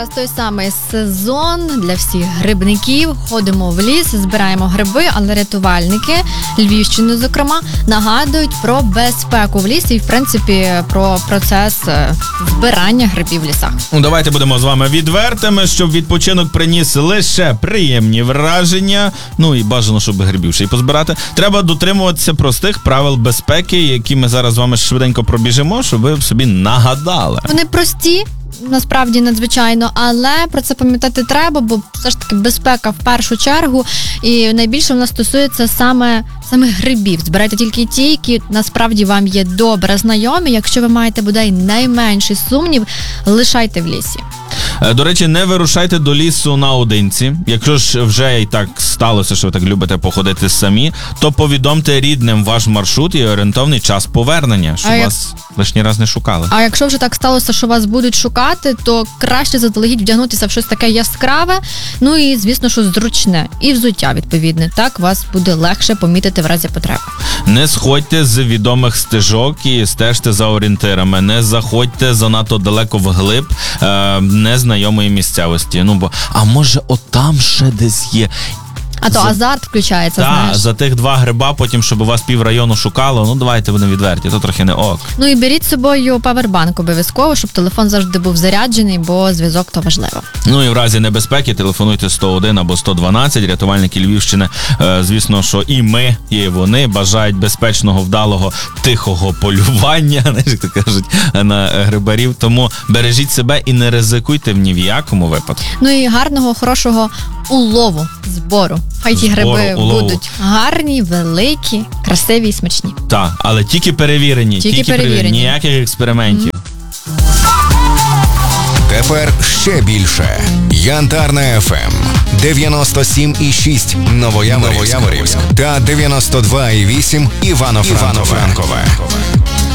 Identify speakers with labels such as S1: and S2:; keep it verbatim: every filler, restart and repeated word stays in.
S1: Той самий сезон для всіх грибників. Ходимо в ліс, збираємо гриби, але рятувальники Львівщини, зокрема, нагадують про безпеку в лісі і, в принципі, про процес збирання грибів в лісах.
S2: Ну, давайте будемо з вами відвертими, щоб відпочинок приніс лише приємні враження, ну і бажано, щоб грибів ще й позбирати. Треба дотримуватися простих правил безпеки, які ми зараз з вами швиденько пробіжимо, щоб ви собі нагадали.
S1: Вони прості, насправді надзвичайно, але про це пам'ятати треба, бо все ж таки безпека в першу чергу, і найбільше вона стосується саме саме грибів. Збирайте тільки ті, які насправді вам є добре знайомі. Якщо ви маєте бодай найменший сумнів, лишайте в лісі.
S2: До речі, не вирушайте до лісу наодинці. Якщо ж вже і так сталося, що ви так любите походити самі, то повідомте рідним ваш маршрут і орієнтовний час повернення, щоб
S1: а
S2: вас як... лишній раз не шукали.
S1: А якщо вже так сталося, що вас будуть шукати, то краще заздалегідь вдягнутися в щось таке яскраве, ну і, звісно, що зручне. І взуття, відповідне. Так вас буде легше помітити в разі потреби.
S2: Не сходьте з відомих стежок і стежте за орієнтирами. Не заходьте занадто далеко вглиб е, незнайомої місцевості. Ну, бо, а може отам ще десь є...
S1: А то за... азарт включається,
S2: та,
S1: знаєш.
S2: за тих два гриба, потім, щоб вас піврайону шукало, ну давайте будемо відверті, то трохи не ок.
S1: Ну і беріть з собою павербанк обов'язково, щоб телефон завжди був заряджений, бо зв'язок то важливо.
S2: Ну і в разі небезпеки телефонуйте сто один або сто дванадцять, рятувальники Львівщини, е, звісно, що і ми, і вони бажають безпечного, вдалого, тихого полювання, знаєш, як то кажуть, на грибарів, тому бережіть себе і не ризикуйте в ні в якому випадку.
S1: Ну і гарного, хорошого улову, збору. Хай ті гриби
S2: улову.
S1: будуть гарні, великі, красиві і смачні.
S2: Так, але тільки перевірені,
S1: тільки,
S2: тільки перевірені,
S1: перевірені.
S2: ніяких експериментів.
S3: Тепер ще більше. Янтарна еф ем дев'яносто сім і шість Новояворівськ та дев'яносто два і вісім Івано-Франкове.